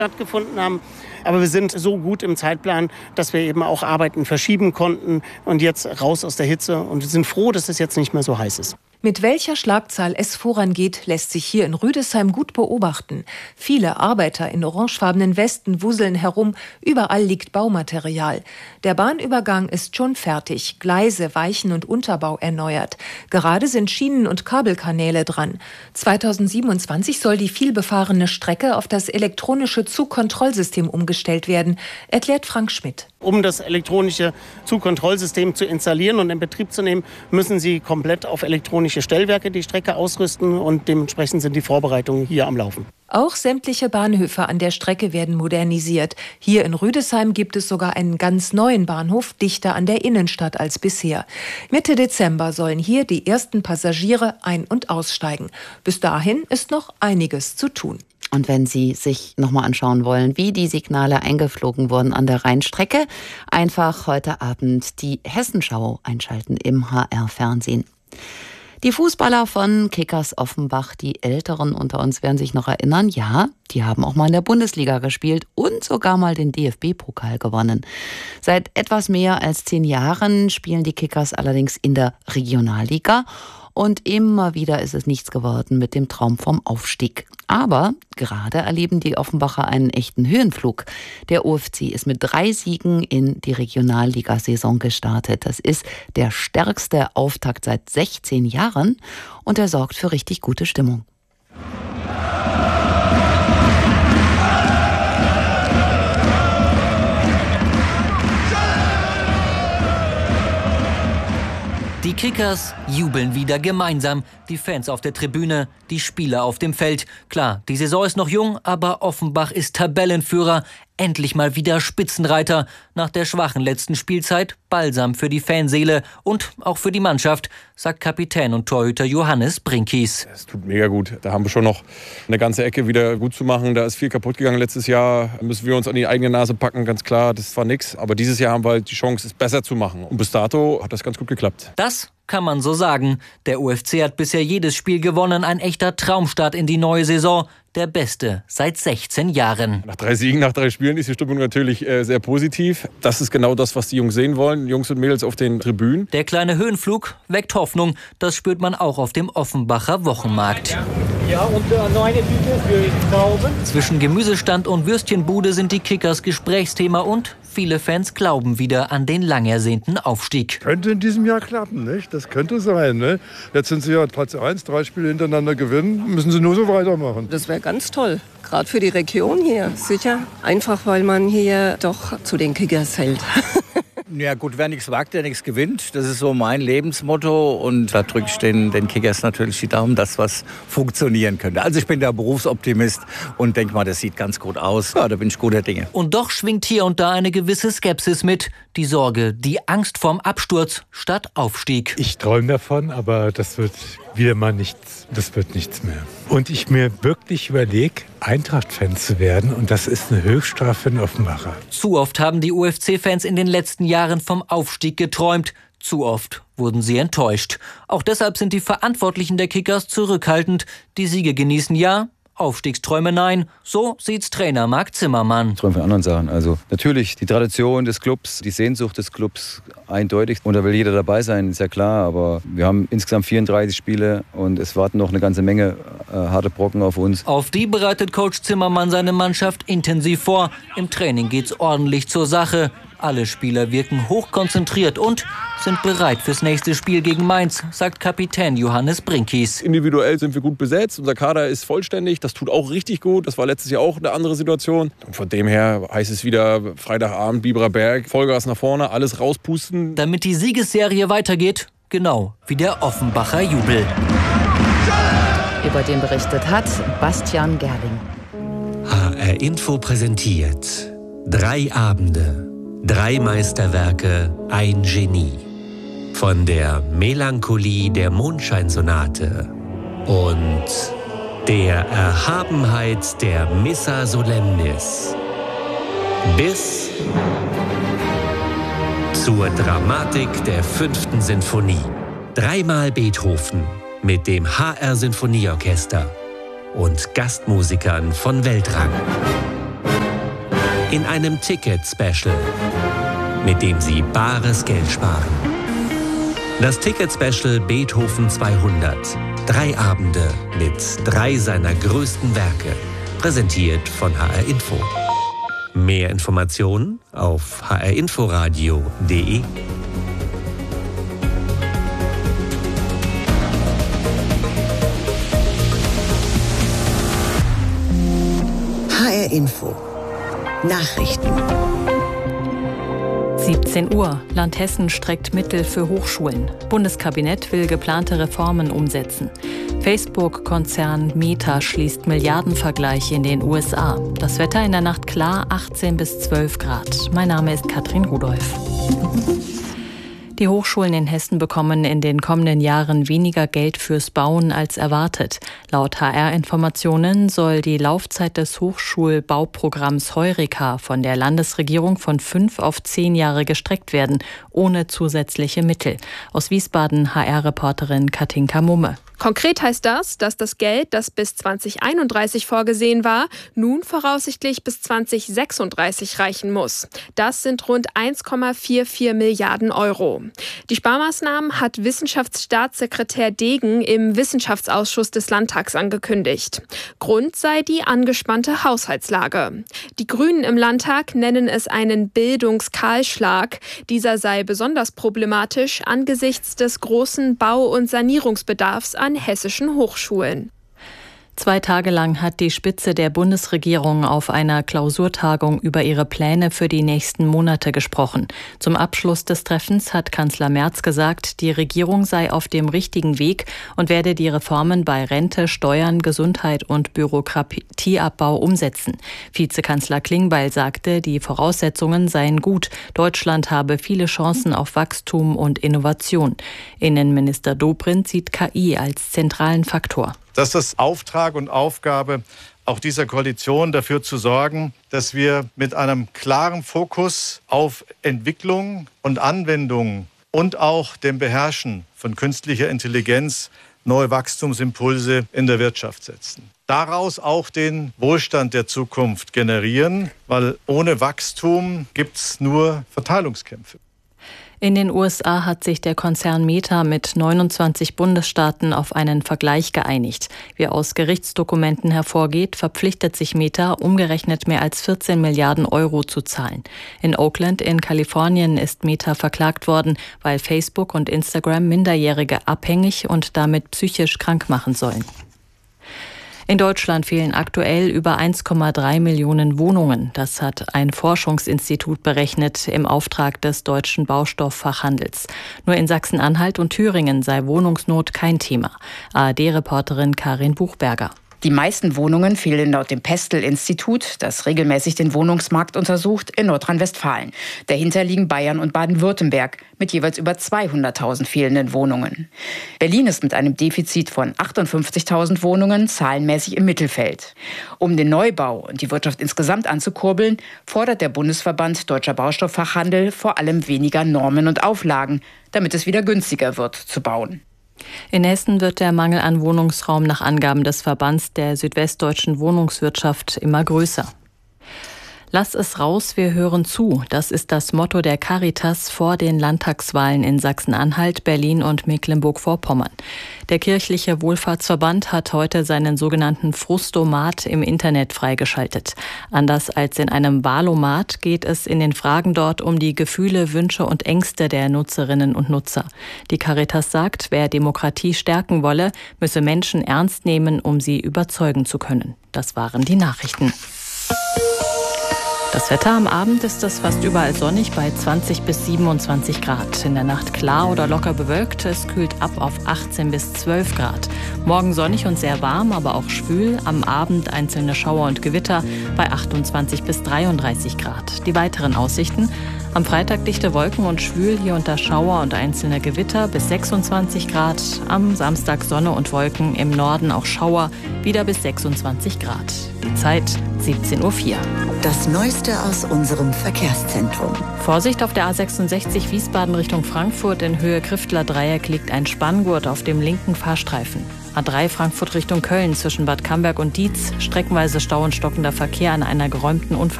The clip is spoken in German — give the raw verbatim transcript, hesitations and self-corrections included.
stattgefunden haben. Aber wir sind so gut im Zeitplan, dass wir eben auch Arbeiten verschieben konnten und jetzt raus aus der Hitze und sind froh, dass es jetzt nicht mehr so heiß ist. Mit welcher Schlagzahl es vorangeht, lässt sich hier in Rüdesheim gut beobachten. Viele Arbeiter in orangefarbenen Westen wuseln herum, überall liegt Baumaterial. Der Bahnübergang ist schon fertig, Gleise, Weichen und Unterbau erneuert. Gerade sind Schienen- und Kabelkanäle dran. zweitausendsiebenundzwanzig soll die vielbefahrene Strecke auf das elektronische Zugkontrollsystem umgestellt werden, erklärt Frank Schmidt. Um das elektronische Zugkontrollsystem zu installieren und in Betrieb zu nehmen, müssen Sie komplett auf elektronische Stellwerke die Strecke ausrüsten und dementsprechend sind die Vorbereitungen hier am Laufen. Auch sämtliche Bahnhöfe an der Strecke werden modernisiert. Hier in Rüdesheim gibt es sogar einen ganz neuen Bahnhof, dichter an der Innenstadt als bisher. Mitte Dezember sollen hier die ersten Passagiere ein- und aussteigen. Bis dahin ist noch einiges zu tun. Und wenn Sie sich nochmal anschauen wollen, wie die Signale eingeflogen wurden an der Rheinstrecke, einfach heute Abend die Hessenschau einschalten im H R-Fernsehen. Die Fußballer von Kickers Offenbach, die Älteren unter uns werden sich noch erinnern, ja, die haben auch mal in der Bundesliga gespielt und sogar mal den D F B-Pokal gewonnen. Seit etwas mehr als zehn Jahren spielen die Kickers allerdings in der Regionalliga. Und immer wieder ist es nichts geworden mit dem Traum vom Aufstieg. Aber gerade erleben die Offenbacher einen echten Höhenflug. Der O F C ist mit drei Siegen in die Regionalligasaison gestartet. Das ist der stärkste Auftakt seit sechzehn Jahren und er sorgt für richtig gute Stimmung. Die Kickers jubeln wieder gemeinsam. Die Fans auf der Tribüne, die Spieler auf dem Feld. Klar, die Saison ist noch jung, aber Offenbach ist Tabellenführer. Endlich mal wieder Spitzenreiter. Nach der schwachen letzten Spielzeit Balsam für die Fanseele und auch für die Mannschaft, sagt Kapitän und Torhüter Johannes Brinkies. Es tut mega gut. Da haben wir schon noch eine ganze Ecke wieder gut zu machen. Da ist viel kaputt gegangen letztes Jahr. Da müssen wir uns an die eigene Nase packen, ganz klar. Das war nix. Aber dieses Jahr haben wir halt die Chance, es besser zu machen. Und bis dato hat das ganz gut geklappt. Das kann man so sagen. Der O F C hat bisher jedes Spiel gewonnen. Ein echter Traumstart in die neue Saison. Der beste seit sechzehn Jahren. Nach drei Siegen, nach drei Spielen ist die Stimmung natürlich äh, sehr positiv. Das ist genau das, was die Jungs sehen wollen. Jungs und Mädels auf den Tribünen. Der kleine Höhenflug weckt Hoffnung. Das spürt man auch auf dem Offenbacher Wochenmarkt. Ja, und noch eine Tüte für Trauben. Zwischen Gemüsestand und Würstchenbude sind die Kickers Gesprächsthema und viele Fans glauben wieder an den lang ersehnten Aufstieg. Könnte in diesem Jahr klappen, nicht? Das könnte sein. Ne? Jetzt sind sie ja Platz eins, drei Spiele hintereinander gewinnen. Müssen sie nur so weitermachen. Das wäre ganz toll. Gerade für die Region hier, sicher. Einfach, weil man hier doch zu den Kickers hält. Ja gut, wer nichts wagt, der nichts gewinnt. Das ist so mein Lebensmotto. Und da drücke ich den, den Kickers natürlich die Daumen, dass was funktionieren könnte. Also ich bin der Berufsoptimist und denke mal, das sieht ganz gut aus. Ja, da bin ich guter Dinge. Und doch schwingt hier und da eine gewisse Skepsis mit. Die Sorge, die Angst vorm Absturz statt Aufstieg. Ich träume davon, aber das wird wieder mal nichts. Das wird nichts mehr. Und ich mir wirklich überlege, Eintracht-Fan zu werden. Und das ist eine Höchststrafe für den Offenbacher. Zu oft haben die O F C-Fans in den letzten Jahren vom Aufstieg geträumt. Zu oft wurden sie enttäuscht. Auch deshalb sind die Verantwortlichen der Kickers zurückhaltend. Die Siege genießen ja, Aufstiegsträume nein. So sieht's Trainer Marc Zimmermann. Ich träume von anderen Sachen. Also natürlich die Tradition des Clubs, die Sehnsucht des Clubs eindeutig. Und da will jeder dabei sein, ist ja klar. Aber wir haben insgesamt vierunddreißig Spiele und es warten noch eine ganze Menge äh, harte Brocken auf uns. Auf die bereitet Coach Zimmermann seine Mannschaft intensiv vor. Im Training geht's ordentlich zur Sache. Alle Spieler wirken hochkonzentriert und sind bereit fürs nächste Spiel gegen Mainz, sagt Kapitän Johannes Brinkies. Individuell sind wir gut besetzt. Unser Kader ist vollständig. Das tut auch richtig gut. Das war letztes Jahr auch eine andere Situation. Und von dem her heißt es wieder Freitagabend, Biberer Berg, Vollgas nach vorne, alles rauspusten. Damit die Siegesserie weitergeht, genau wie der Offenbacher Jubel. Über den berichtet hat Bastian Gerling. H R Info präsentiert drei Abende. Drei Meisterwerke, ein Genie. Von der Melancholie der Mondscheinsonate und der Erhabenheit der Missa Solemnis bis zur Dramatik der fünften Sinfonie. Dreimal Beethoven mit dem H R Sinfonieorchester und Gastmusikern von Weltrang. in einem Ticket-Special, mit dem Sie bares Geld sparen. Das Ticket-Special Beethoven zweihundert. Drei Abende mit drei seiner größten Werke. Präsentiert von H R Info. Mehr Informationen auf h r inforadio punkt d e. H R Info. Nachrichten. siebzehn Uhr. Land Hessen streckt Mittel für Hochschulen. Bundeskabinett will geplante Reformen umsetzen. Facebook-Konzern Meta schließt Milliardenvergleich in den U S A. Das Wetter in der Nacht klar, achtzehn bis zwölf Grad. Mein Name ist Katrin Rudolph. Die Hochschulen in Hessen bekommen in den kommenden Jahren weniger Geld fürs Bauen als erwartet. Laut H R-Informationen soll die Laufzeit des Hochschulbauprogramms Heureka von der Landesregierung von fünf auf zehn Jahre gestreckt werden, ohne zusätzliche Mittel. Aus Wiesbaden H R-Reporterin Katinka Mumme. Konkret heißt das, dass das Geld, das bis zwanzig einunddreißig vorgesehen war, nun voraussichtlich bis zwanzig sechsunddreißig reichen muss. Das sind rund eins Komma vierundvierzig Milliarden Euro. Die Sparmaßnahmen hat Wissenschaftsstaatssekretär Degen im Wissenschaftsausschuss des Landtags angekündigt. Grund sei die angespannte Haushaltslage. Die Grünen im Landtag nennen es einen Bildungskahlschlag. Dieser sei besonders problematisch angesichts des großen Bau- und Sanierungsbedarfs an hessischen Hochschulen. Zwei Tage lang hat die Spitze der Bundesregierung auf einer Klausurtagung über ihre Pläne für die nächsten Monate gesprochen. Zum Abschluss des Treffens hat Kanzler Merz gesagt, die Regierung sei auf dem richtigen Weg und werde die Reformen bei Rente, Steuern, Gesundheit und Bürokratieabbau umsetzen. Vizekanzler Klingbeil sagte, die Voraussetzungen seien gut. Deutschland habe viele Chancen auf Wachstum und Innovation. Innenminister Dobrindt sieht K I als zentralen Faktor. Das ist Auftrag und Aufgabe auch dieser Koalition, dafür zu sorgen, dass wir mit einem klaren Fokus auf Entwicklung und Anwendung und auch dem Beherrschen von künstlicher Intelligenz neue Wachstumsimpulse in der Wirtschaft setzen. Daraus auch den Wohlstand der Zukunft generieren, weil ohne Wachstum gibt es nur Verteilungskämpfe. In den U S A hat sich der Konzern Meta mit neunundzwanzig Bundesstaaten auf einen Vergleich geeinigt. Wie aus Gerichtsdokumenten hervorgeht, verpflichtet sich Meta, umgerechnet mehr als vierzehn Milliarden Euro zu zahlen. In Oakland in Kalifornien ist Meta verklagt worden, weil Facebook und Instagram Minderjährige abhängig und damit psychisch krank machen sollen. In Deutschland fehlen aktuell über eins Komma drei Millionen Wohnungen. Das hat ein Forschungsinstitut berechnet im Auftrag des deutschen Baustofffachhandels. Nur in Sachsen-Anhalt und Thüringen sei Wohnungsnot kein Thema. A R D-Reporterin Karin Buchberger. Die meisten Wohnungen fehlen laut dem Pestel-Institut, das regelmäßig den Wohnungsmarkt untersucht, in Nordrhein-Westfalen. Dahinter liegen Bayern und Baden-Württemberg mit jeweils über zweihunderttausend fehlenden Wohnungen. Berlin ist mit einem Defizit von achtundfünfzigtausend Wohnungen zahlenmäßig im Mittelfeld. Um den Neubau und die Wirtschaft insgesamt anzukurbeln, fordert der Bundesverband Deutscher Baustofffachhandel vor allem weniger Normen und Auflagen, damit es wieder günstiger wird zu bauen. In Hessen wird der Mangel an Wohnungsraum nach Angaben des Verbands der südwestdeutschen Wohnungswirtschaft immer größer. Lass es raus, wir hören zu. Das ist das Motto der Caritas vor den Landtagswahlen in Sachsen-Anhalt, Berlin und Mecklenburg-Vorpommern. Der kirchliche Wohlfahrtsverband hat heute seinen sogenannten Frustomat im Internet freigeschaltet. Anders als in einem Wahlomat geht es in den Fragen dort um die Gefühle, Wünsche und Ängste der Nutzerinnen und Nutzer. Die Caritas sagt, wer Demokratie stärken wolle, müsse Menschen ernst nehmen, um sie überzeugen zu können. Das waren die Nachrichten. Das Wetter am Abend ist es fast überall sonnig bei zwanzig bis siebenundzwanzig Grad. In der Nacht klar oder locker bewölkt. Es kühlt ab auf achtzehn bis zwölf Grad. Morgen sonnig und sehr warm, aber auch schwül. Am Abend einzelne Schauer und Gewitter bei achtundzwanzig bis dreiunddreißig Grad. Die weiteren Aussichten: am Freitag dichte Wolken und schwül, hier und da Schauer und einzelne Gewitter bis sechsundzwanzig Grad. Am Samstag Sonne und Wolken, im Norden auch Schauer, wieder bis sechsundzwanzig Grad. Die Zeit siebzehn Uhr vier. Das Neueste aus unserem Verkehrszentrum. Vorsicht auf der A sechsundsechzig Wiesbaden Richtung Frankfurt. In Höhe Kriftler Dreieck liegt ein Spanngurt auf dem linken Fahrstreifen. A drei Frankfurt Richtung Köln zwischen Bad Camberg und Dietz. Streckenweise Stau und stockender Verkehr an einer geräumten Unfall.